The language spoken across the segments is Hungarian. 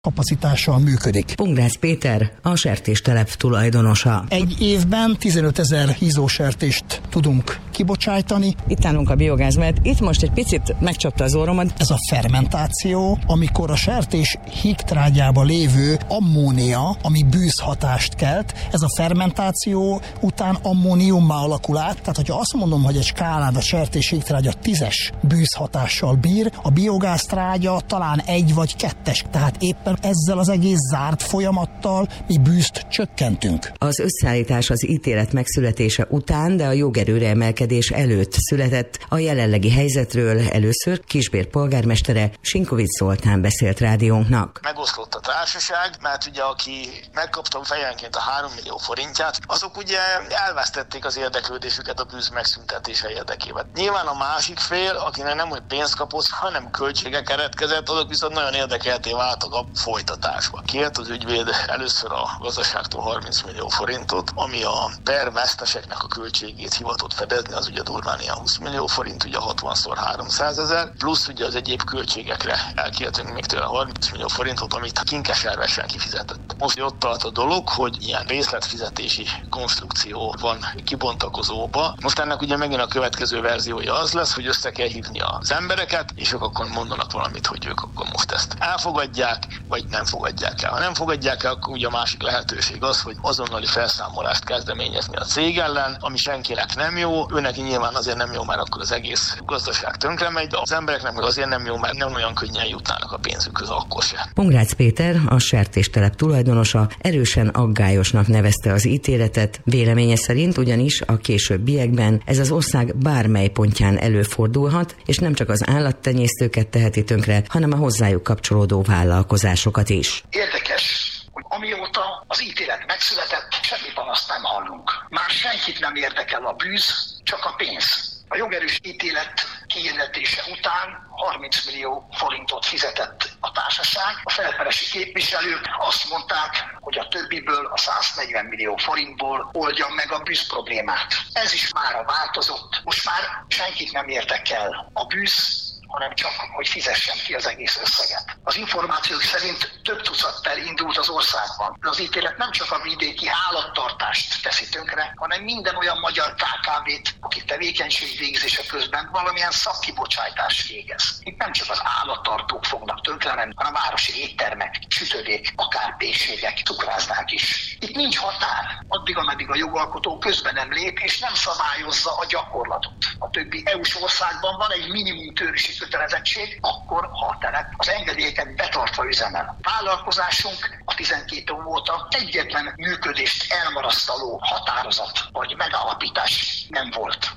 kapacitással működik. Pongrácz Péter, a sertéstelep tulajdonosa. Egy évben 15 000 hízósertést tudunk kibocsájtani. Itt állunk a biogázmet, itt most egy picit megcsapta az orromat. Ez a fermentáció, amikor a sertés hígtrágyába lévő ammónia, ami bűzhatást kelt, ez a fermentáció után ammóniummá alakul át. Tehát, hogyha azt mondom, hogy egy skálán a sertés hígtrágya 10-es bűzhatással bír, a biogáztrágya talán 1 vagy 2-es. Tehát éppen ezzel az egész zárt folyamattal mi bűzt csökkentünk. Az összeállítás az ítélet megszületése után, de a jogerőre emelkedés előtt született. A jelenlegi helyzetről először Kisbér polgármestere Sinkovics Zoltán beszélt rádiónknak. Megoszlott a társaság, mert ugye aki megkapta fejenként a 3 millió forintját, azok ugye elvesztették az érdeklődésüket a bűz megszüntetése érdekében. Nyilván a másik fél, akinek nem hogy pénzt kapott, hanem költségek keretkezett, azok viszont nagyon érdekelté váltak a folytatásba. Kért az ügyvéd először a gazdaságtól 30 millió forintot, ami a per veszteseknek a költségét hivatott fedezni, az ugye durván ilyen 20 millió forint, ugye 60-szor 300 000, plusz ugye az egyéb költségekre elkértünk még tőle 30 millió forintot, amit kinkeservesen kifizetett. Most ott tart a dolog, hogy ilyen részletfizetési konstrukció van kibontakozóba. Most ennek ugye megint a következő verziója az lesz, hogy össze kell hívni az embereket, és ők akkor mondanak valamit, hogy ők akkor most ezt elfogadják, vagy nem fogadják el. Ha nem fogadják el, akkor ugye a másik lehetőség az, hogy azonnali felszámolást kezdeményezni a cég ellen, ami senkinek nem jó. Őnek nyilván azért nem jó, mert akkor az egész gazdaság tönkre megy, de az embereknek meg azért nem jó, mert nem olyan könnyen jutnának a pénzükhöz akkor se. Pongrácz Péter, a sertéstelep tulajdonosa, erősen aggályosnak nevezte az ítéletet. Véleménye szerint ugyanis a későbbiekben ez az ország bármely pontján előfordulhat, és nem csak az állattenyésztőket teheti tönkre, hanem a hozzájuk kapcsolódó vállalkozásokat is. Érdekes, hogy amióta az ítélet megszületett, semmi panaszt nem hallunk. Már senkit nem érdekel a bűz, csak a pénz. A jogerős ítélet kihirdetése után 30 millió forintot fizetett a társaság. A felperesi képviselők azt mondták, hogy a többiből, a 140 millió forintból oldja meg a bűz problémát. Ez is mára változott. Most már senkit nem érdekel a bűz, hanem csak, hogy fizessen ki az egész összeget. Az információk szerint több tucat per indult az országban. De az ítélet nem csak a vidéki állattartást teszi tönkre, hanem minden olyan magyar KKV-t, aki tevékenység végzése közben valamilyen szakkibocsátást végez. Itt nem csak az állattartók fognak tönkre menni, hanem a városi éttermek, sütödék, akár pékségek, cukrászdák is. Itt nincs határ, addig, ameddig a jogalkotó közben nem lép és nem szabályozza a gyakorlatot. A többi EU-s országban van egy minimum törvési kötelezettség, akkor ha a telep az engedélyeket betartva üzemel. Vállalkozásunk a 12 év óta egyetlen működést elmarasztaló határozat vagy megállapítás nem volt.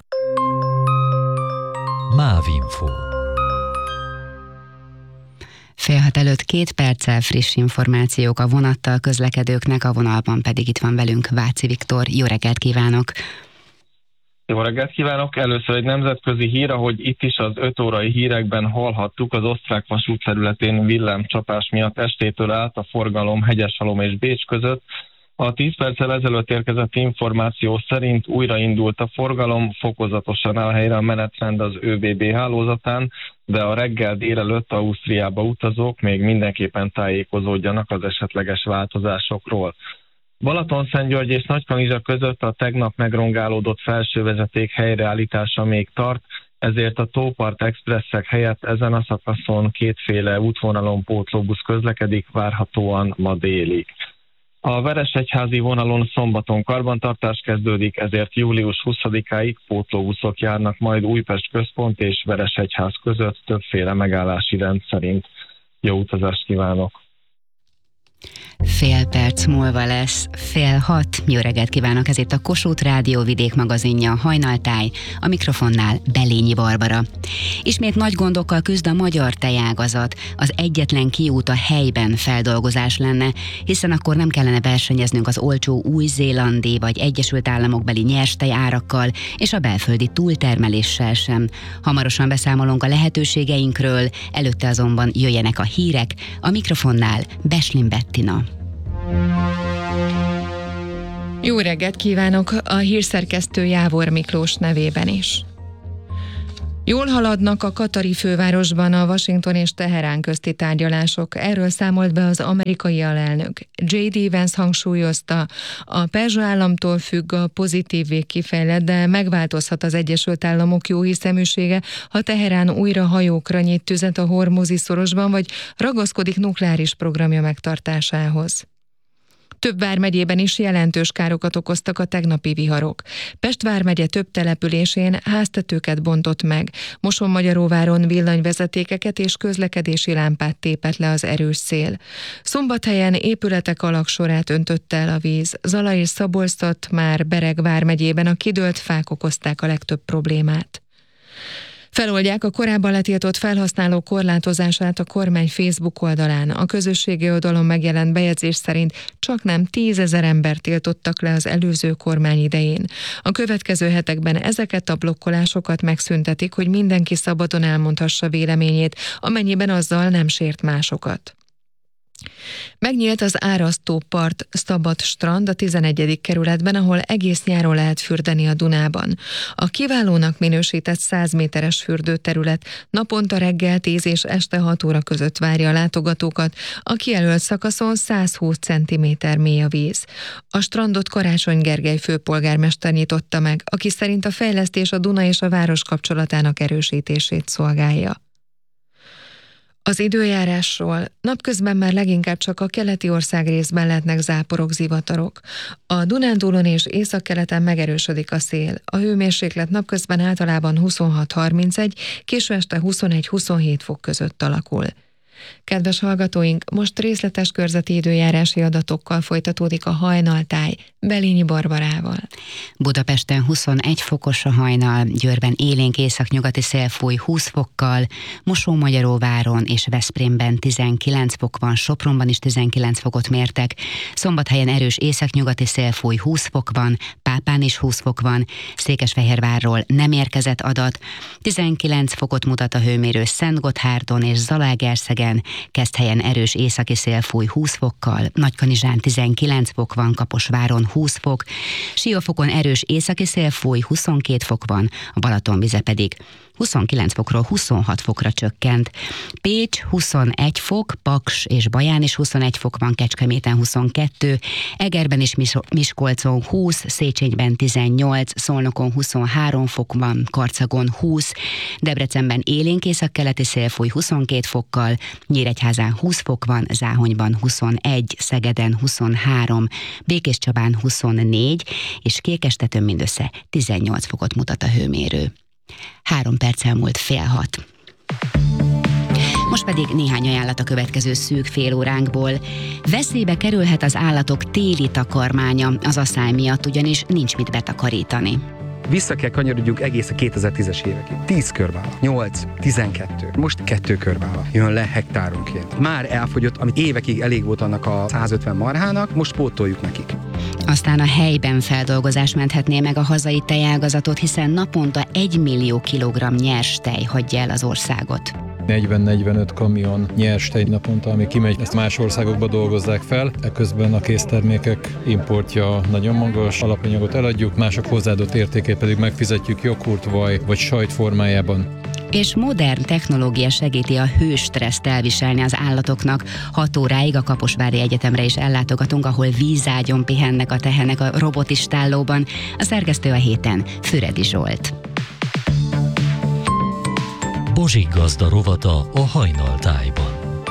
Mávinfo. 5:30 előtt 2 perccel friss információk a vonattal közlekedőknek, a vonalban pedig itt van velünk Váci Viktor. Jó reggelt kívánok! Jó reggelt kívánok! Először egy nemzetközi hír, ahogy itt is az 5 órai hírekben hallhattuk, az osztrák vasút területén villámcsapás miatt estétől állt a forgalom Hegyeshalom és Bécs között. A 10 perccel ezelőtt érkezett információ szerint újraindult a forgalom, fokozatosan áll helyre a menetrend az ÖBB hálózatán, de a reggel délelőtt Ausztriába utazók még mindenképpen tájékozódjanak az esetleges változásokról. Balatonszentgyörgy és Nagykanizsa között a tegnap megrongálódott felsővezeték helyreállítása még tart, ezért a tópart expresszek helyett ezen a szakaszon 2 útvonalon pótlóbusz közlekedik, várhatóan ma délig. A Veresegyházi vonalon szombaton karbantartás kezdődik, ezért július 20-áig pótlóbuszok járnak majd Újpest központ és Veresegyház között többféle megállási rend szerint. Jó utazást kívánok! Fél perc múlva lesz 5:30. Jó reggelt kívánok, ez itt a Kossuth Rádió Vidék magazinja, Hajnaltáj, a mikrofonnál Belényi Barbara. Ismét nagy gondokkal küzd a magyar tejágazat. Az egyetlen kiút a helyben feldolgozás lenne, hiszen akkor nem kellene versenyeznünk az olcsó új-zélandi vagy Egyesült Államokbeli nyerstej árakkal és a belföldi túltermeléssel sem. Hamarosan beszámolunk a lehetőségeinkről, előtte azonban jöjjenek a hírek, a mikrofonnál Beslin Bettina. Jó reggelt kívánok a hírszerkesztő Jávor Miklós nevében is. Jól haladnak a katari fővárosban a Washington és Teherán közti tárgyalások. Erről számolt be az amerikai alelnök. J.D. Vance hangsúlyozta, a perzsa államtól függ a pozitívvé kifejlett, de megváltozhat az Egyesült Államok jóhiszeműsége, ha Teherán újra hajókra nyit tüzet a Hormuzi szorosban, vagy ragaszkodik nukleáris programja megtartásához. Több vármegyében is jelentős károkat okoztak a tegnapi viharok. Pest vármegye több településén háztetőket bontott meg. Mosonmagyaróváron villanyvezetékeket és közlekedési lámpát tépett le az erős szél. Szombathelyen épületek alagsorát öntötte el a víz. Zala és Szabolcs már Bereg vármegyében a kidőlt fák okozták a legtöbb problémát. Feloldják a korábban letiltott felhasználó korlátozását a kormány Facebook oldalán. A közösségi oldalon megjelent bejegyzés szerint csaknem 10 000 embert tiltottak le az előző kormány idején. A következő hetekben ezeket a blokkolásokat megszüntetik, hogy mindenki szabadon elmondhassa véleményét, amennyiben azzal nem sért másokat. Megnyílt az Árasztó part szabad strand a 11. kerületben, ahol egész nyáron lehet fürdeni a Dunában. A kiválónak minősített 100 méteres fürdőterület naponta reggel 10 és este 6 óra között várja a látogatókat. A kijelölt szakaszon 120 cm mély a víz. A strandot Karácsony Gergely főpolgármester nyitotta meg, aki szerint a fejlesztés a Duna és a város kapcsolatának erősítését szolgálja. Az időjárásról: napközben már leginkább csak a keleti országrészben lehetnek záporok, zivatarok. A Dunántúlon és északkeleten megerősödik a szél. A hőmérséklet napközben általában 26-31, késő este 21-27 fok között alakul. Kedves hallgatóink, most részletes körzeti időjárási adatokkal folytatódik a hajnaltáj Belényi Barbarával. Budapesten 21 fokos a hajnal, Győrben élénk északnyugati szél fúj 20 fokkal, Mosonmagyaróváron és Veszprémben 19 fok van, Sopronban is 19 fokot mértek, Szombathelyen erős északnyugati szél fúj 20 fok van, Pápán is 20 fok van, Székesfehérvárról nem érkezett adat, 19 fokot mutat a hőmérő Szentgotthárdon és Zalaegerszegen, Keszthelyen erős északi szél fúj 20 fokkal, Nagykanizsán 19 fok van, Kaposváron 20 fok, Siófokon erős északi szél fúj 22 fok van, a Balatonvize pedig 29 fokról 26 fokra csökkent. Pécs 21 fok, Paks és Baján is 21 fok van, Kecskeméten 22, Egerben és Miskolcon 20, Széchenyben 18, Szolnokon 23 fok van, Karcagon 20, Debrecenben élénk északkeleti szél fúj 22 fokkal, Nyíregyházán 20 fok van, Záhonyban 21, Szegeden 23, Békéscsabán 24, és Kékestetőn mindössze 18 fokot mutat a hőmérő. 3 perccel múlt 5:30. Most pedig néhány ajánlat a következő szűk fél óránkból. Veszélybe kerülhet az állatok téli takarmánya, az asszály miatt ugyanis nincs mit betakarítani. Vissza kell kanyarodjunk egész a 2010-es évekig. 10 körvállal, 8, 12, most 2 körvállal jön le hektáronként. Már elfogyott, amit évekig elég volt annak a 150 marhának, most pótoljuk nekik. Aztán a helyben feldolgozás menthetné meg a hazai tejágazatot, hiszen naponta 1 millió kilogramm nyers tej hagyja el az országot. 40-45 kamion nyers tej naponta, ami kimegy, ezt más országokba dolgozzák fel. Eközben a késztermékek importja nagyon magas, alapanyagot eladjuk, mások hozzáadott értékét pedig megfizetjük joghurt, vaj vagy sajt formájában. És modern technológia segíti a hőstresszt elviselni az állatoknak. 6 óráig a Kaposvári Egyetemre is ellátogatunk, ahol vízágyon pihennek a tehenek a robotistállóban. A szerkesztő a héten Füredi Zsolt. Bozsik Gazda rovata a hajnaltájban.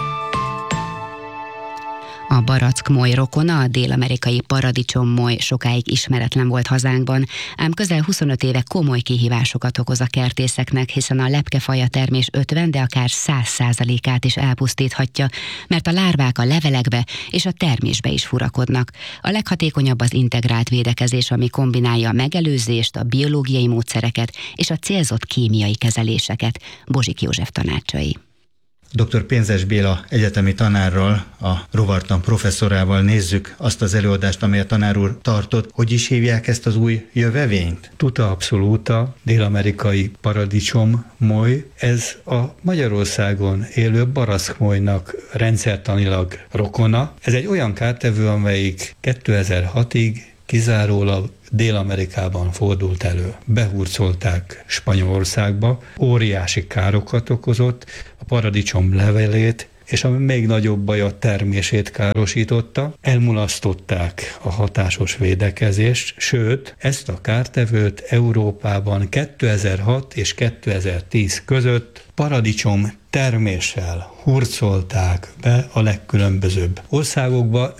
A barackmoly rokona, a dél-amerikai paradicsommoly sokáig ismeretlen volt hazánkban, ám közel 25 éve komoly kihívásokat okoz a kertészeknek, hiszen a lepkefaja termés 50, de akár 100%-át is elpusztíthatja, mert a lárvák a levelekbe és a termésbe is furakodnak. A leghatékonyabb az integrált védekezés, ami kombinálja a megelőzést, a biológiai módszereket és a célzott kémiai kezeléseket. Bozsik József tanácsai. Dr. Pénzes Béla egyetemi tanárral, a rovartan professzorával nézzük azt az előadást, amelyet tanár úr tartott. Hogy is hívják ezt az új jövevényt? Tuta absoluta, dél-amerikai paradicsom-moly. Ez a Magyarországon élő barackmolynak rendszertanilag rokona. Ez egy olyan kártevő, amelyik 2006-ig kizárólag Dél-Amerikában fordult elő. Behurcolták Spanyolországba, óriási károkat okozott, a paradicsom levelét, és ami még nagyobb baj, a termését károsította, elmulasztották a hatásos védekezést, sőt, ezt a kártevőt Európában 2006 és 2010 között paradicsom terméssel hurcolták be a legkülönbözőbb országokba.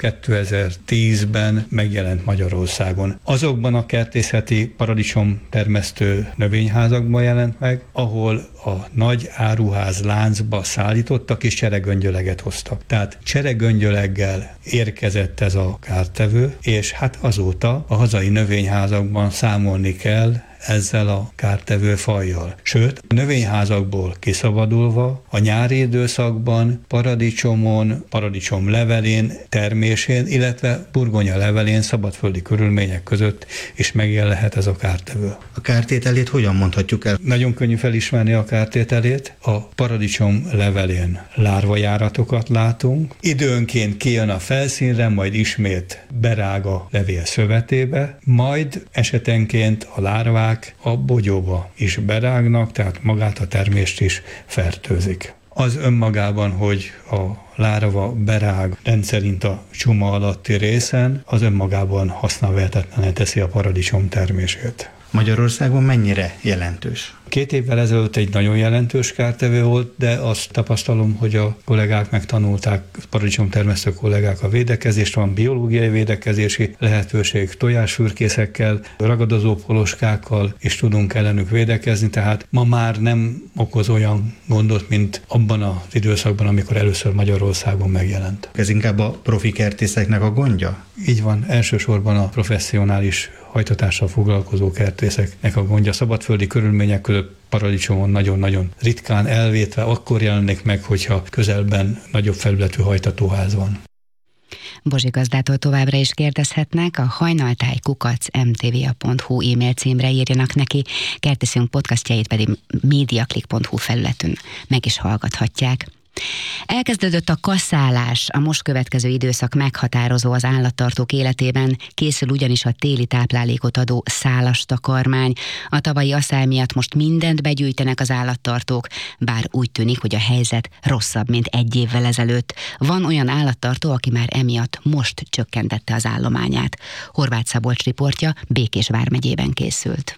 2010-ben megjelent Magyarországon. Azokban a kertészeti paradicsom termesztő növényházakban jelent meg, ahol a nagy áruház láncba szállítottak és cseregöngyöleget hoztak. Tehát cseregöngyöleggel érkezett ez a kártevő, és hát azóta a hazai növényházakban számolni kell ezzel a kártevő fajjal. Sőt, a növényházakból kiszabadulva a nyári időszakban paradicsomon, paradicsom levelén, termésén, illetve burgonya levelén szabadföldi körülmények között is megjelenhet ez a kártevő. A kártételét hogyan mondhatjuk el? Nagyon könnyű felismerni a kártételét. A paradicsom levelén lárvajáratokat látunk. Időnként kijön a felszínre, majd ismét berág a levél szövetébe, majd esetenként a lárvák a bogyóba is berágnak, tehát magát a termést is fertőzik. Az önmagában, hogy a lárva berág rendszerint a csuma alatti részen, az önmagában használhatatlanná teszi a paradicsom termését. Magyarországon mennyire jelentős? 2 évvel ezelőtt egy nagyon jelentős kártevő volt, de azt tapasztalom, hogy a kollégák megtanulták, paradicsomtermesztő kollégák a védekezést, van biológiai védekezési lehetőség, tojásfürkészekkel, ragadozó poloskákkal is tudunk ellenük védekezni, tehát ma már nem okoz olyan gondot, mint abban az időszakban, amikor először Magyarországon megjelent. Ez inkább a profi kertészeknek a gondja? Így van, elsősorban a professzionális hajtatással foglalkozó kertészeknek a gondja. Szabadföldi körülmények között paradicsomon nagyon-nagyon ritkán elvétve akkor jelenik meg, hogyha közelben nagyobb felületű hajtatóház van. Bozsi gazdától továbbra is kérdezhetnek, a hajnaltáj@mtva.hu e-mail címre írjanak neki, kertészünk podcastjait pedig mediaclick.hu felületün meg is hallgathatják. Elkezdődött a kaszálás, a most következő időszak meghatározó az állattartók életében, készül ugyanis a téli táplálékot adó szálas takarmány. A tavalyi aszály miatt most mindent begyűjtenek az állattartók, bár úgy tűnik, hogy a helyzet rosszabb, mint 1 évvel ezelőtt. Van olyan állattartó, aki már emiatt most csökkentette az állományát. Horváth Szabolcs riportja Békés vármegyében készült.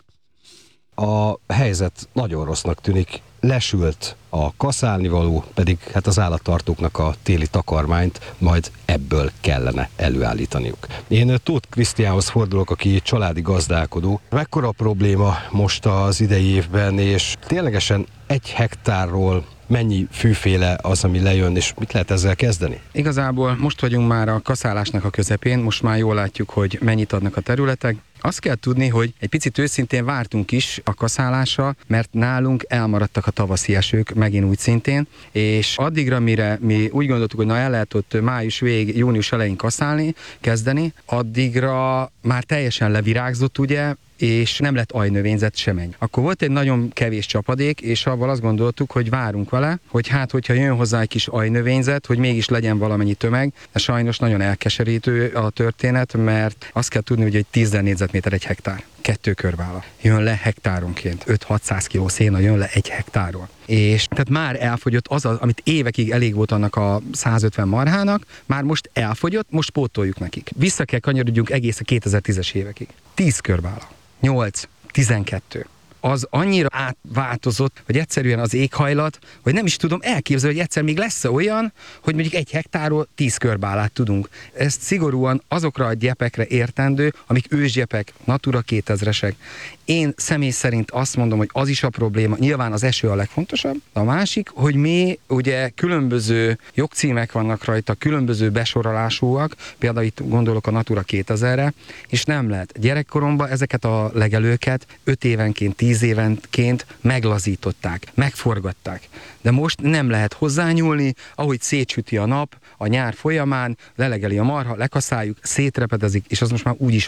A helyzet nagyon rossznak tűnik. Lesült a kaszálnivaló, pedig hát az állattartóknak a téli takarmányt majd ebből kellene előállítaniuk. Én Tóth Krisztiánhoz fordulok, aki családi gazdálkodó. Mekkora probléma most az idei évben, és ténylegesen 1 hektárról mennyi fűféle az, ami lejön, és mit lehet ezzel kezdeni? Igazából most vagyunk már a kaszálásnak a közepén, most már jól látjuk, hogy mennyit adnak a területek. Azt kell tudni, hogy egy picit őszintén vártunk is a kaszálásra, mert nálunk elmaradtak a tavaszi esők, megint úgy szintén, és addigra, mire mi úgy gondoltuk, hogy el lehet ott május vég, június elején kaszálni, kezdeni, addigra már teljesen levirágzott, ugye, és nem lett ajnövényzet semennyi. Akkor volt egy nagyon kevés csapadék, és avval azt gondoltuk, hogy várunk vele, hogy hát, hogyha jön hozzá egy kis ajnövényzet, hogy mégis legyen valamennyi tömeg, de sajnos nagyon elkeserítő a történet, mert azt kell tudni, hogy egy 10 négyzetméter 1 hektár. 2 körvála. Jön le hektáronként, 5-600 kiló széna jön le 1 hektáról. És tehát már elfogyott az, amit évekig elég volt annak a 150 marhának, már most elfogyott, most pótoljuk nekik. Vissza kell kanyarodjunk egész a 2010-es évekig. 10 körvála. 8, 12. Az annyira átváltozott, hogy egyszerűen az éghajlat, hogy nem is tudom elképzelni, hogy egyszer még lesz olyan, hogy mondjuk 1 hektárról 10 körbálát tudunk. Ezt szigorúan azokra a gyepekre értendő, amik ősgyepek, Natura 2000-esek. Én személy szerint azt mondom, hogy az is a probléma, nyilván az eső a legfontosabb. A másik, hogy mi ugye különböző jogcímek vannak rajta, különböző besorolásúak, például itt gondolok a Natura 2000-re, és nem lehet. Gyerekkoromban ezeket a legelőket 5 évenként, 10 évenként meglazították, megforgatták. De most nem lehet hozzányúlni, ahogy szétsüti a nap, a nyár folyamán, lelegeli a marha, lekaszáljuk, szétrepedezik, és az most már úgy is marad.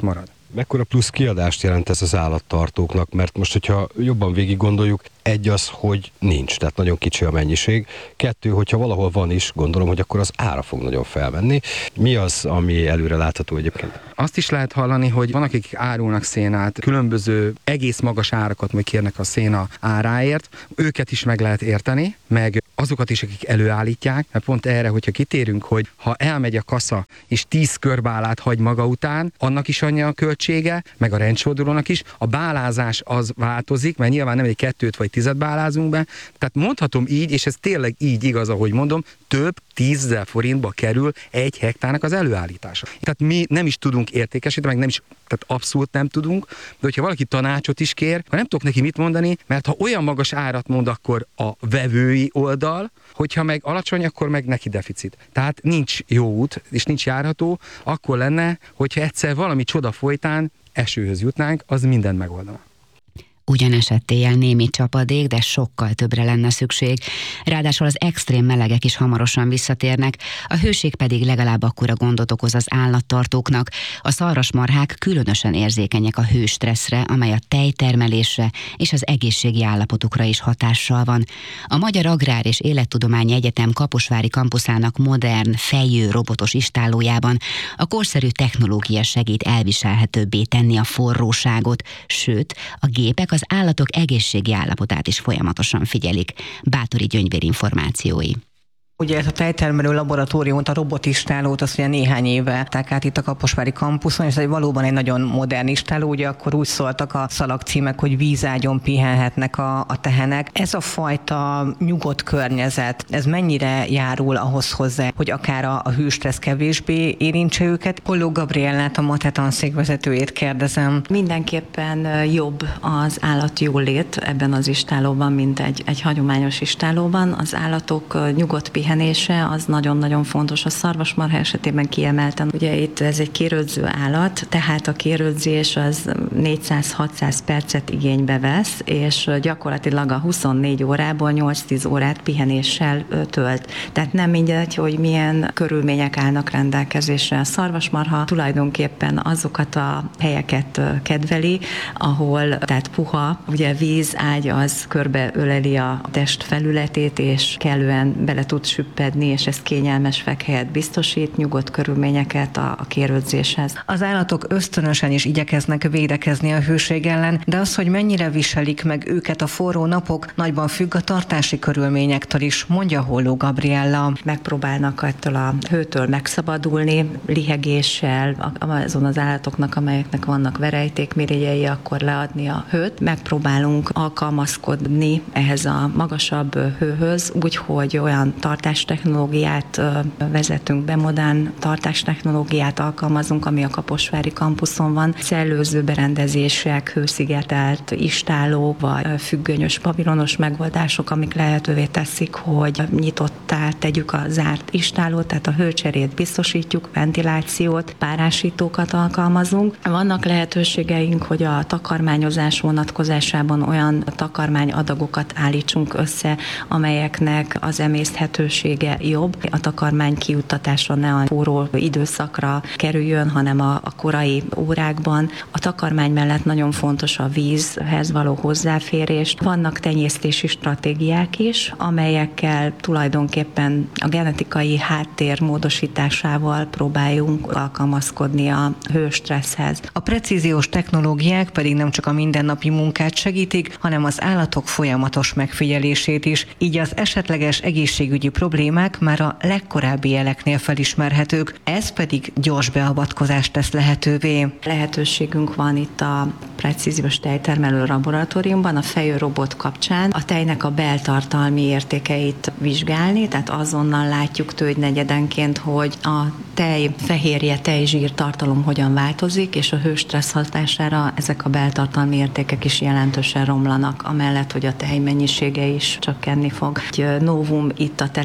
Mekkora plusz kiadást jelent ez az állattartóknak? Mert most, hogyha jobban végig gondoljuk, egy az, hogy nincs, tehát nagyon kicsi a mennyiség. 2, hogyha valahol van is, gondolom, hogy akkor az ára fog nagyon felmenni. Mi az, ami előre látható egyébként? Azt is lehet hallani, hogy van, akik árulnak szénát, különböző egész magas árakat majd kérnek a széna áráért, őket is meg lehet érteni, meg azokat is, akik előállítják, mert pont erre, hogyha kitérünk, hogy ha elmegy a kasza és 10 körbálát hagy maga után, annak is annyi a költsége, meg a rendfordulónak is. A bálázás az változik, mert nyilván nem egy 2 vagy 10 bálázunk be, tehát mondhatom így, és ez tényleg így igaz, ahogy mondom, több 10 000 forintba kerül 1 hektárnak az előállítása. Tehát mi nem is tudunk értékesíteni, meg nem is, tehát abszolút nem tudunk, de hogyha valaki tanácsot is kér, akkor nem tudok neki mit mondani, mert ha olyan magas árat mond, akkor a vevői oldal, hogyha meg alacsony, akkor meg neki deficit. Tehát nincs jó út, és nincs járható, akkor lenne, hogyha egyszer valami csoda folytán esőhöz jutnánk, az mindent megoldana. Ugyanesett éjjel némi csapadék, de sokkal többre lenne szükség. Ráadásul az extrém melegek is hamarosan visszatérnek, a hőség pedig legalább akkora gondot okoz az állattartóknak. A szarvasmarhák különösen érzékenyek a hőstresszre, amely a tejtermelésre és az egészségi állapotukra is hatással van. A Magyar Agrár és Élettudományi Egyetem kaposvári kampuszának modern, fejő robotos istállójában a korszerű technológia segít elviselhetőbbé tenni a forróságot, sőt, a gépek az állatok egészségi állapotát is folyamatosan figyelik. Bátori Gyöngyvér információi. Ugye ez a tejtermelő laboratóriumot, a robotistálót, azt ugye néhány éve vették át itt a kaposvári kampuszon, és ez valóban egy nagyon modern istáló, ugye akkor úgy szóltak a szalagcímek, hogy vízágyon pihenhetnek a tehenek. Ez a fajta nyugodt környezet, ez mennyire járul ahhoz hozzá, hogy akár a hőstressz kevésbé érintse őket? Holló Gabriellát, a MATE tanszékvezetőjét kérdezem. Mindenképpen jobb az állatjólét ebben az istálóban, mint egy hagyományos istálóban. Az állatok nyugodt pihenése az nagyon-nagyon fontos. A szarvasmarha esetében kiemelten. Ugye itt ez egy kérődző állat, tehát a kérődzés az 400-600 percet igénybe vesz, és gyakorlatilag a 24 órából 8-10 órát pihenéssel tölt. Tehát nem mindegy, hogy milyen körülmények állnak rendelkezésre. A szarvasmarha tulajdonképpen azokat a helyeket kedveli, ahol tehát puha, ugye vízágy az körbeöleli a test felületét, és kellően bele tud süppedni, és ez kényelmes fekhelyet biztosít, nyugodt körülményeket a kérődzéshez. Az állatok ösztönösen is igyekeznek védekezni a hőség ellen, de az, hogy mennyire viselik meg őket a forró napok, nagyban függ a tartási körülményektől is, mondja Holló Gabriella. Megpróbálnak ettől a hőtől megszabadulni, lihegéssel, azon az állatoknak, amelyeknek vannak verejtékmirigyei, akkor leadni a hőt. Megpróbálunk alkalmazkodni ehhez a magasabb hőhöz, úgyhogy olyan tartástechnológiát vezetünk be, modern tartástechnológiát alkalmazunk, ami a kaposvári kampuszon van. Szellőző berendezések, hőszigetelt istáló, vagy függönyös, pavilonos megoldások, amik lehetővé teszik, hogy nyitottá tegyük a zárt istálót, tehát a hőcserét biztosítjuk, ventilációt, párásítókat alkalmazunk. Vannak lehetőségeink, hogy a takarmányozás vonatkozásában olyan takarmányadagokat állítsunk össze, amelyeknek az emészthetősége jobb. A takarmány kijuttatása ne a forró időszakra kerüljön, hanem a korai órákban. A takarmány mellett nagyon fontos a vízhez való hozzáférés. Vannak tenyésztési stratégiák is, amelyekkel tulajdonképpen a genetikai háttér módosításával próbáljunk alkalmazkodni a hőstresszhez. A precíziós technológiák pedig nem csak a mindennapi munkát segítik, hanem az állatok folyamatos megfigyelését is. Így az esetleges egészségügyi problémák már a legkorábbi jeleknél felismerhetők, ez pedig gyors beavatkozást tesz lehetővé. Lehetőségünk van itt a precíziós tejtermelő laboratóriumban, a fejő robot kapcsán a tejnek a beltartalmi értékeit vizsgálni, tehát azonnal látjuk tőgynegyedenként, hogy a tej fehérje, tejzsír tartalom hogyan változik, és a hőstressz hatására ezek a beltartalmi értékek is jelentősen romlanak, amellett, hogy a tej mennyisége is csökkenni fog. Egy novum itt a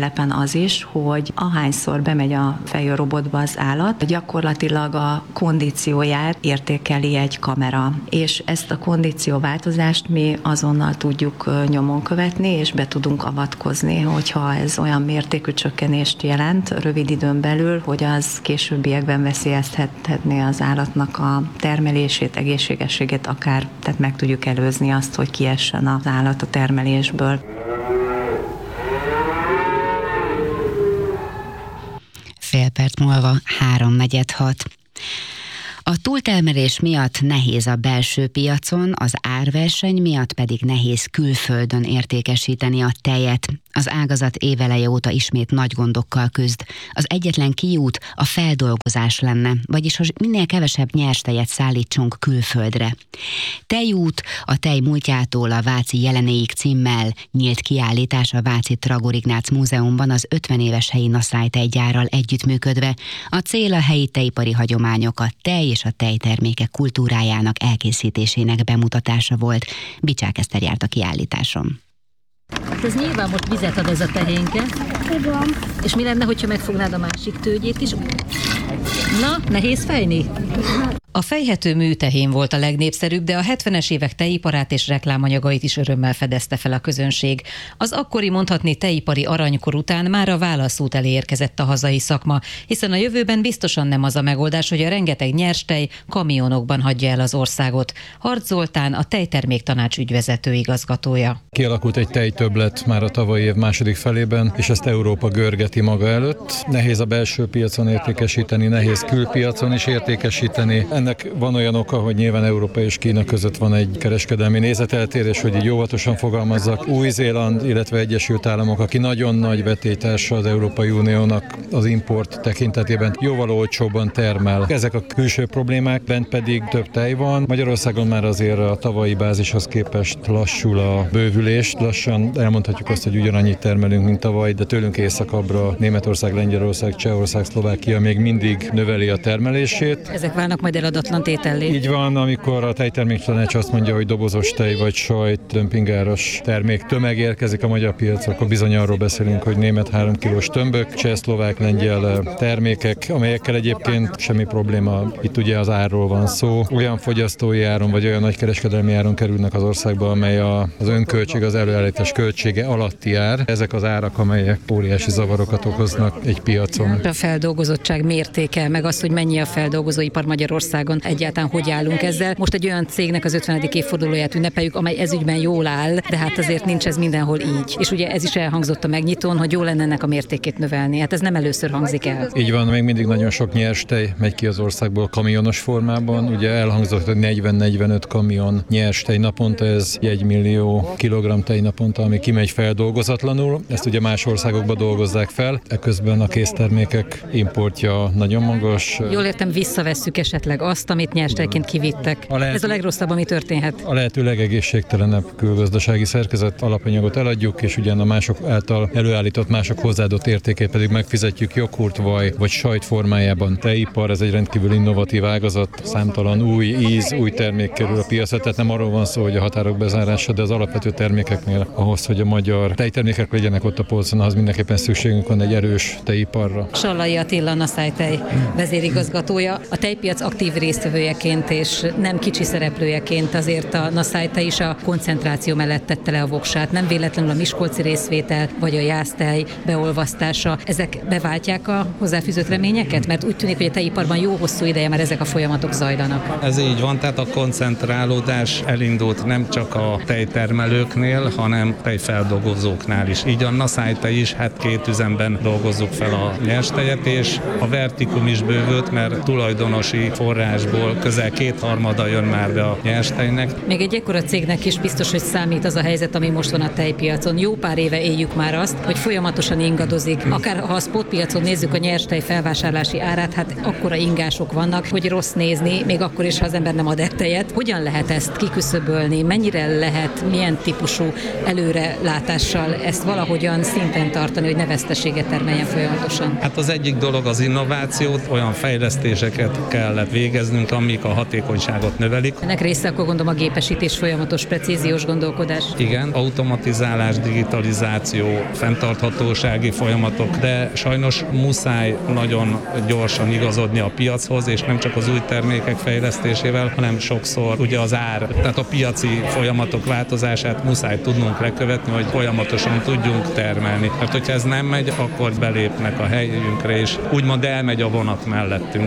telepen az is, hogy ahányszor bemegy a fejőrobotba az állat, gyakorlatilag a kondícióját értékeli egy kamera, és ezt a kondícióváltozást mi azonnal tudjuk nyomon követni, és be tudunk avatkozni, hogyha ez olyan mértékű csökkenést jelent rövid időn belül, hogy az későbbiekben veszélyeztethetné az állatnak a termelését, egészségességét akár, tehát meg tudjuk előzni azt, hogy kiessen az állat a termelésből. Fél perc múlva 3:46. A túltermelés miatt nehéz a belső piacon, az árverseny miatt pedig nehéz külföldön értékesíteni a tejet. Az ágazat éveleje óta ismét nagy gondokkal küzd. Az egyetlen kiút a feldolgozás lenne, vagyis hogy minél kevesebb nyers tejet szállítsunk külföldre. Tejút, a tej múltjától a Váci jelenéig címmel nyílt kiállítás a Váci Tragor Ignác Múzeumban az 50 éves helyi Naszály tejgyárral együttműködve. A cél a helyi tejipari hagyományok, a tej és a tejtermékek kultúrájának elkészítésének bemutatása volt. Bicsák Eszter járt a kiállításon. Hát ez nyilván most vizet ad ez a tehénke. Igen. És mi lenne, hogyha megfognád a másik tőgyét is? Na, nehéz fejni? A fejhető műtehén volt a legnépszerűbb, de a 70-es évek tejiparát és reklámanyagait is örömmel fedezte fel a közönség. Az akkori mondhatni tejipari aranykor után már a válaszút elé érkezett a hazai szakma, hiszen a jövőben biztosan nem az a megoldás, hogy a rengeteg nyers tej kamionokban hagyja el az országot. Harcz Zoltán, a Tejtermék Tanács ügyvezető igazgatója. Kialakult egy tejtöbblet már a tavalyi év második felében, és ezt Európa görgeti maga előtt. Nehéz a belső piacon értékesíteni, nehéz külpiacon is értékesíteni. Ennek van olyan oka, hogy nyilván Európa és Kína között van egy kereskedelmi nézeteltérés, hogy így óvatosan fogalmazzak. Új-Zéland, illetve Egyesült Államok, aki nagyon nagy vetélytársa az Európai Uniónak az import tekintetében, jóval olcsóbban termel. Ezek a külső problémák, bent pedig több tej van. Magyarországon már azért a tavalyi bázishoz képest lassul a bővülés. Lassan elmondhatjuk azt, hogy ugyanannyit termelünk, mint tavaly, de tőlünk északabbra Németország, Lengyelország, Csehország, Szlovákia még mindig növeli a termelését. Ezek válnak majd eladatlan tétellé. Így van, amikor a Tejterméktanács azt mondja, hogy dobozos tej vagy sajt, dömpingáros termék tömeg érkezik a magyar piacra, akkor bizony arról beszélünk, hogy német 3 kilós tömbök, cseh, szlovák, lengyel termékek, amelyekkel egyébként semmi probléma. Itt ugye az árról van szó. Olyan fogyasztói áron vagy olyan nagykereskedelmi áron kerülnek az országba, amely az önköltség, az előállítás költsége alatti ár. Ezek az árak, amelyek óriási zavarokat okoznak egy piacon. A feldolgozottság mértéke, meg az, hogy mennyi a feldolgozóipar Magyarországon, egyáltalán hogy állunk ezzel. Most egy olyan cégnek az 50. évfordulóját ünnepeljük, amely ezügyben jól áll, de hát azért nincs ez mindenhol így. És ugye ez is elhangzott a megnyitón, hogy jó lenne ennek a mértékét növelni. Hát ez nem először hangzik el. Így van, még mindig nagyon sok nyers tej megy ki az országból kamionos formában. Ugye elhangzott, hogy 40-45 kamion nyers tej naponta, ez 1 millió kilogramm tej naponta, ami kimegy feldolgozatlanul. Ezt ugye más országokba dolgozzák fel. Eközben a késztermékek importja nagyon magas. Jól értem, visszavesszük esetleg azt, amit nyers tejként kivittek. Ez a legrosszabb, ami történhet. A lehető legegészségtelenebb külgazdasági szerkezet alapanyagot eladjuk, és ugyan a mások által előállított mások hozzáadott értékét pedig megfizetjük joghurt, vaj vagy sajt formájában. Tejipar, ez egy rendkívül innovatív ágazat, számtalan új íz, új termék kerül a piacra, tehát nem arról van szó, hogy a határok bezárása, de az alapvető termékeknél ahhoz, hogy a magyar tejtermékek legyenek ott a polcon, az mindenképpen szükségünk van egy erős tejiparra. Sallai Attila, Naszály tej vezérigazgatója, a tejpiac aktív résztvevőjeként és nem kicsi szereplőjeként azért a Naszály tej is a koncentráció mellett tette le a voksát. Nem véletlenül a miskolci részvétel vagy a jásztej beolvasztása, ezek beváltják a hozzáfűzött reményeket? Mert úgy tűnik, hogy a tejiparban jó hosszú ideje már ezek a folyamatok zajlanak. Ez így van, tehát a koncentrálódás elindult nem csak a tejtermelőknél, hanem tejfeldolgozóknál is. Így a Naszály tej is, hát 2 üzemben dolgozzuk fel a nyerstejet, és a vertikum is bővült, mert tulajdonosi forrásból közel 2/3 jön már be a nyerstejnek. Még egy ekkora cégnek is biztos, hogy számít az a helyzet, ami most van a tejpiacon. Jó pár éve éljük már azt, hogy folyamatosan ingadozik. Akár ha a spotpiacon nézzük a nyerstej felvásárlási árát, hát akkora ingások vannak, hogy rossz nézni, még akkor is, ha az ember nem ad tejet. Hogyan lehet ezt kiküszöbölni? Mennyire lehet, milyen típusú előrelátással ezt valahogyan szinten tartani, hogy ne veszteséget termeljen folyamatosan? Hát az egyik dolog az innovációt, olyan fejlesztéseket kellett végezni, végeznünk, amik a hatékonyságot növelik. Ennek része akkor gondolom a gépesítés, folyamatos precíziós gondolkodás. Igen, automatizálás, digitalizáció, fenntarthatósági folyamatok, de sajnos muszáj nagyon gyorsan igazodni a piachoz, és nem csak az új termékek fejlesztésével, hanem sokszor ugye az ár, tehát a piaci folyamatok változását muszáj tudnunk lekövetni, hogy folyamatosan tudjunk termelni. Mert hogyha ez nem megy, akkor belépnek a helyünkre, és úgymond elmegy a vonat mellettünk.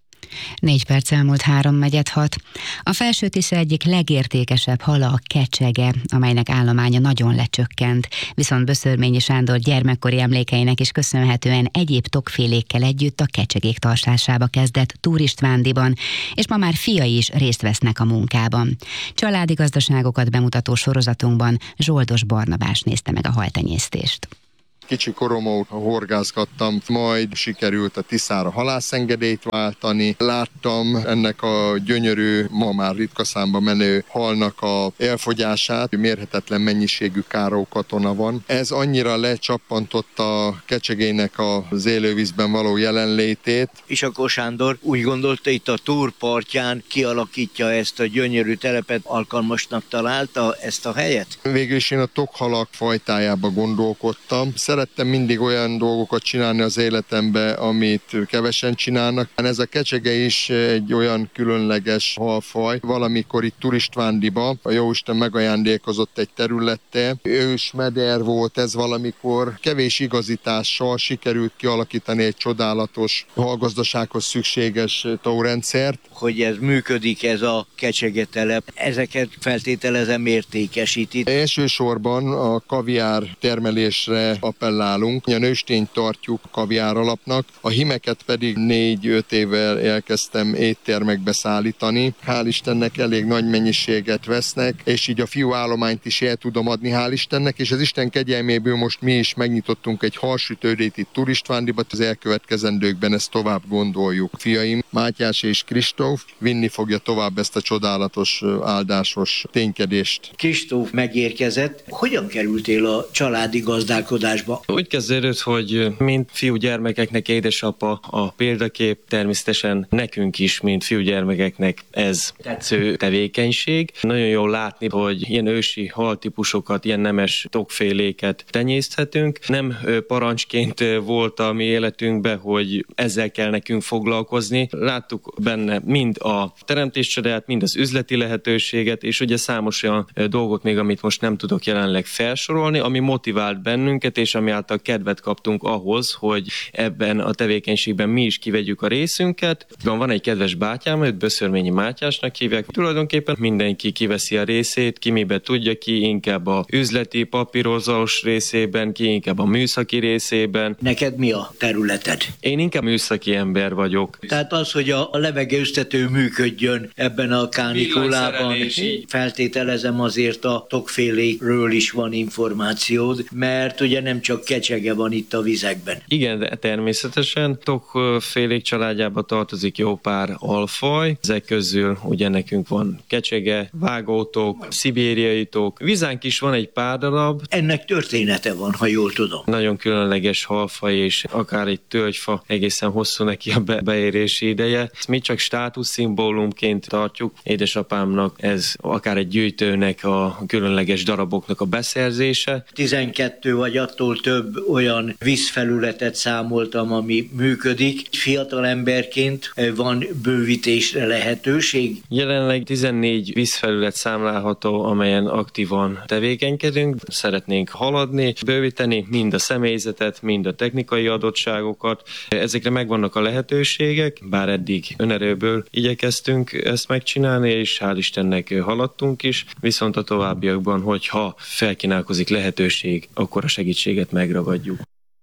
4 perc elmúlt 3:06. A Felső-Tisza egyik legértékesebb hala a kecsege, amelynek állománya nagyon lecsökkent, viszont Böszörményi Sándor gyermekkori emlékeinek is köszönhetően egyéb tokfélékkel együtt a kecsegék tartásába kezdett turistvándíban, és ma már fiai is részt vesznek a munkában. Családi gazdaságokat bemutató sorozatunkban Zsoldos Barnabás nézte meg a haltenyésztést. Kicsi korom óta horgászgattam, majd sikerült a Tiszára halászengedélyt váltani. Láttam ennek a gyönyörű, ma már ritka számba menő halnak a elfogyását, mérhetetlen mennyiségű kárókatona van. Ez annyira lecsappantotta a kecsegének az élővízben való jelenlétét. Isakó Sándor úgy gondolta, itt a Túr partján kialakítja ezt a gyönyörű telepet, alkalmasnak találta ezt a helyet? Végül is én a tokhalak fajtájába gondolkodtam. Szerettem mindig olyan dolgokat csinálni az életembe, amit kevesen csinálnak. Ez a kecsege is egy olyan különleges halfaj. Valamikor itt turistvándiba a jóisten megajándékozott egy területtel. Ősmeder volt ez valamikor. Kevés igazítással sikerült kialakítani egy csodálatos halgazdasághoz szükséges tórendszer. Hogy ez működik, ez a kecsegetelep, ezeket feltételezem értékesíti. Elsősorban a kaviár termelésre appellálunk. A nőstényt tartjuk kaviár alapnak, a hímeket pedig 4-5 évvel elkezdtem éttermekbe szállítani. Hál' Istennek elég nagy mennyiséget vesznek, és így a fiúállományt is el tudom adni, hál' Istennek, és az Isten kegyelméből most mi is megnyitottunk egy halsütődét itt Turistvándiba, az elkövetkezendőkben ezt tovább gondoljuk. Fiaim, Mátyás és Kristóf vinni fogja tovább ezt a csodálatos, áldásos ténykedést. Kristóf megérkezett. Hogyan kerültél a családi gazdálkodásba? Úgy kezdődött, hogy mint fiúgyermekeknek édesapa a példakép, természetesen nekünk is, mint fiúgyermekeknek ez tetsző tevékenység. Nagyon jól látni, hogy ilyen ősi haltípusokat, ilyen nemes tokféléket tenyészthetünk. Nem parancsként volt a mi életünkben, hogy ezzel kell nekünk foglalkozni. Láttuk benne mind a teremtéscsodát, mind az üzleti lehetőséget, és ugye számos olyan dolgot még, amit most nem tudok jelenleg felsorolni, ami motivált bennünket, és ami által kedvet kaptunk ahhoz, hogy ebben a tevékenységben mi is kivegyük a részünket. Van egy kedves bátyám, őt Böszörményi Mátyásnak hívják. Tulajdonképpen mindenki kiveszi a részét, ki mibe tudja, ki inkább a üzleti, papírozós részében, ki inkább a műszaki részében. Neked mi a területed? Én inkább műszaki ember vagyok. Tehát az, hogy a levegőztető működjön ebben a kánikulában, feltételezem azért a tokfélékről is van információd, mert ugye nem csak kecsege van itt a vizekben. Igen, de természetesen tokfélék családjába tartozik jó pár alfaj. Ezek közül ugye nekünk van kecsege, vágótok, szibériai tok. Vizánk is van egy pár darab. Ennek története van, ha jól tudom. Nagyon különleges halfaj, és akár egy tölgyfa egészen hosszú neki a beérési ideje. Ezt mi csak státuszszimbólumként tartjuk. Édesapámnak ez akár egy gyűjtőnek a különleges daraboknak a beszerzése. 12 vagy attól több olyan vízfelületet számoltam, ami működik. Fiatal emberként van bővítésre lehetőség? Jelenleg 14 vízfelület számlálható, amelyen aktívan tevékenykedünk. Szeretnénk haladni, bővíteni mind a személyzetet, mind a technikai adottságokat. Ezekre megvannak a lehetőségek, bár eddig önerőből igyekeztünk ezt megcsinálni, és hál' Istennek haladtunk is, viszont a továbbiakban, hogyha felkínálkozik lehetőség, akkor a segítséget megragadjuk.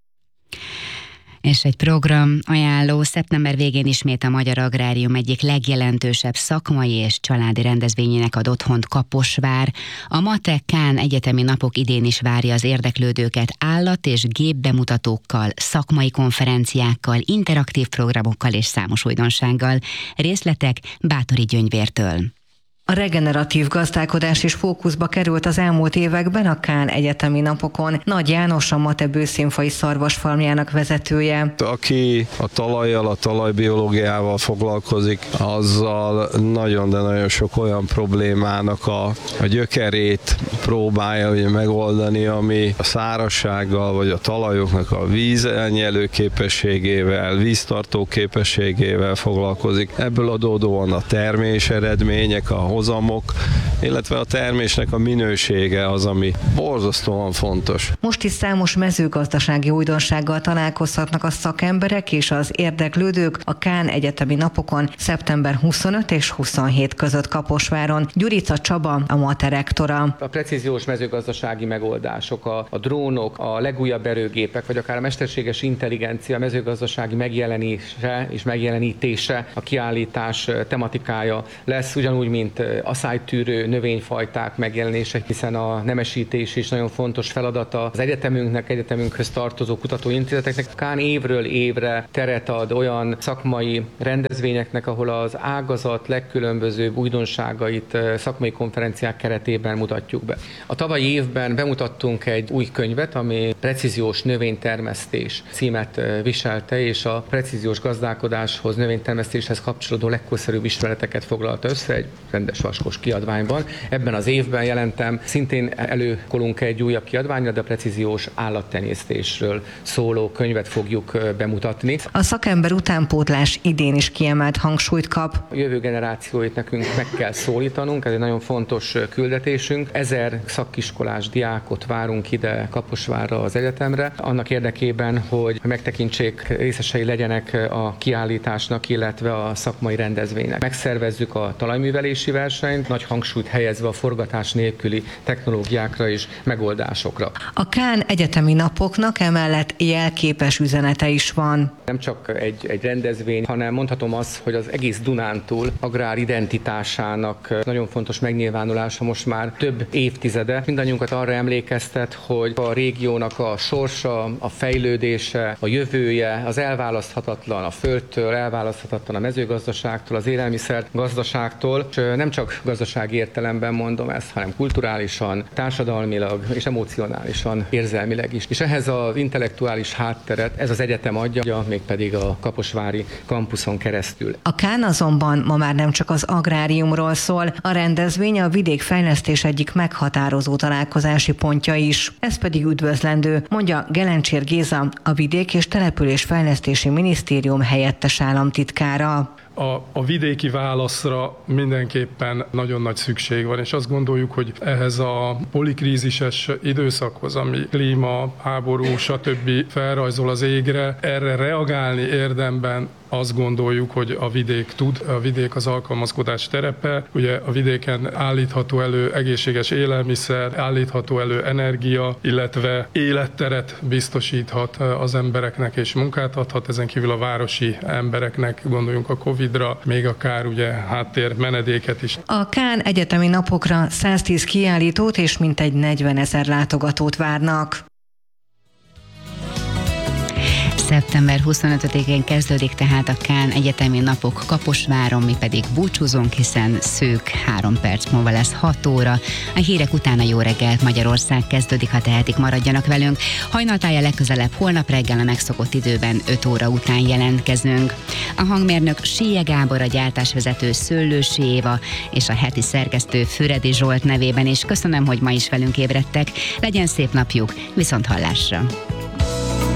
És egy program ajánló: szeptember végén ismét a Magyar Agrárium egyik legjelentősebb szakmai és családi rendezvényének ad otthont Kaposvár. A MATE Kán egyetemi napok idén is várja az érdeklődőket állat- és gépbemutatókkal, szakmai konferenciákkal, interaktív programokkal és számos újdonsággal. Részletek Báthori Gyöngyvértől. A regeneratív gazdálkodás is fókuszba került az elmúlt években a Kán egyetemi napokon. Nagy János a Mate bőszínfai szarvasfarmjának vezetője. Aki a talajjal, a talajbiológiával foglalkozik, azzal nagyon, de nagyon sok olyan problémának a gyökerét próbálja ugye megoldani, ami a szárazsággal, vagy a talajoknak a vízelnyelő képességével, víztartó képességével foglalkozik. Ebből adódóan a termés eredmények, a hozamok, illetve a termésnek a minősége az, ami borzasztóan fontos. Most is számos mezőgazdasági újdonsággal találkozhatnak a szakemberek és az érdeklődők a Kán egyetemi napokon szeptember 25 és 27 között Kaposváron. Gyurica Csaba, a Mate rektora. A precíziós mezőgazdasági megoldások, a drónok, a legújabb erőgépek, vagy akár a mesterséges intelligencia, a mezőgazdasági megjelenése és megjelenítése, a kiállítás tematikája lesz, ugyanúgy, mint aszálytűrő növényfajták megjelenése, hiszen a nemesítés is nagyon fontos feladata az egyetemünkhöz tartozó kutatóintézeteknek. Kán évről évre teret ad olyan szakmai rendezvényeknek, ahol az ágazat legkülönbözőbb újdonságait szakmai konferenciák keretében mutatjuk be. A tavalyi évben bemutattunk egy új könyvet, ami precíziós növénytermesztés címet viselte, és a precíziós gazdálkodáshoz, növénytermesztéshez kapcsolódó legkorszerűbb ismereteket foglalta össze egy rendes vaskos kiadványban. Ebben az évben jelentem, szintén előkolunk egy újabb kiadványra, de a precíziós állattenyésztésről szóló könyvet fogjuk bemutatni. A szakember utánpótlás idén is kiemelt hangsúlyt kap. A jövő generációit nekünk meg kell szólítanunk, ez egy nagyon fontos küldetésünk. 1000 szakiskolás diákot várunk ide Kaposvárra az egyetemre, annak érdekében, hogy megtekintsék, részesei legyenek a kiállításnak, illetve a szakmai rendezvénynek. Megszervezzük a talajművelési versenyt, nagy hangsúlyt helyezve a forgatás nélküli technológiákra és megoldásokra. A Kán egyetemi napoknak emellett jelképes üzenete is van. Nem csak egy rendezvény, hanem mondhatom azt, hogy az egész Dunántúl agrár identitásának nagyon fontos megnyilvánulása most már több évtizede. Mindannyiunkat arra emlékeztet, hogy a régiónak a sorsa, a fejlődése, a jövője, az elválaszthatatlan a földtől, elválaszthatatlan a mezőgazdaságtól, az élelmiszer gazdaságtól, és nem csak gazdasági értelemben mondom ezt, hanem kulturálisan, társadalmilag és emocionálisan, érzelmileg is. És ehhez az intellektuális hátteret ez az egyetem adja, mégpedig a kaposvári kampuszon keresztül. A Kán azonban ma már nem csak az agráriumról szól, a rendezvény a vidékfejlesztés egyik meghatározó találkozási pontja is. Ez pedig üdvözlendő, mondja Gelencsér Géza, a Vidék- és Településfejlesztési Minisztérium helyettes államtitkára. A vidéki válaszra mindenképpen nagyon nagy szükség van, és azt gondoljuk, hogy ehhez a polikrízises időszakhoz, ami klíma, háború, stb. Felrajzol az égre, erre reagálni érdemben azt gondoljuk, hogy a vidék tud, a vidék az alkalmazkodás terepe, ugye a vidéken állítható elő egészséges élelmiszer, állítható elő energia, illetve életteret biztosíthat az embereknek és munkát adhat, ezen kívül a városi embereknek, gondoljunk a Covid-ra, még akár ugye háttér menedéket is. A Kán egyetemi napokra 110 kiállítót és mintegy 40 000 látogatót várnak. Szeptember 25-én kezdődik tehát a Kán egyetemi napok Kaposváron, mi pedig búcsúzunk, hiszen szűk 3 perc múlva lesz 6 óra. A hírek után a Jó reggelt Magyarország kezdődik, ha tehetik, maradjanak velünk. Hajnaltája legközelebb holnap reggel a megszokott időben 5 óra után jelentkezünk. A hangmérnök Síje Gábor, a gyártásvezető Szőlősi Éva és a heti szerkesztő Füredi Zsolt nevében is köszönöm, hogy ma is velünk ébredtek. Legyen szép napjuk, viszont hallásra!